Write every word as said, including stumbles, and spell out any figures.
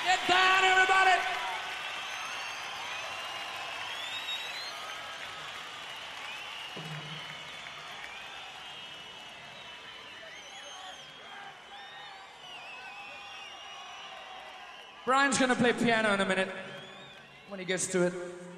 Get down, everybody! Brian's gonna play piano in a minute when he gets to it.